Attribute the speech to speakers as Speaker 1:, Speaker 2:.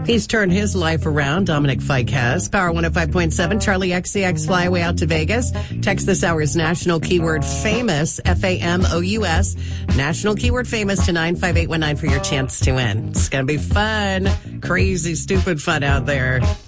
Speaker 1: He's turned his life around. Dominic Fike has. Power 105.7. Charlie XCX flyaway out to Vegas. Text this hour's national keyword famous, FAMOUS. National keyword famous to 95819 for your chance to win. It's going to be fun. Crazy, stupid fun out there.